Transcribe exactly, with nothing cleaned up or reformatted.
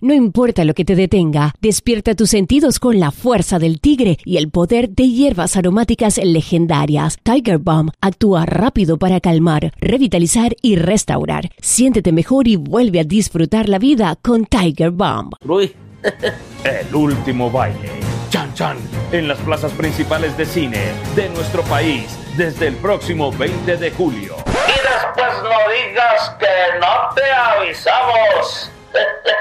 No importa lo que te detenga, despierta tus sentidos con la fuerza del tigre y el poder de hierbas aromáticas legendarias. Tiger Balm actúa rápido para calmar, revitalizar y restaurar. Siéntete mejor y vuelve a disfrutar la vida con Tiger Balm. Uy. El último baile. Chan Chan. En las plazas principales de cine de nuestro país desde el próximo veinte de julio. Y después no digas que no te avisamos.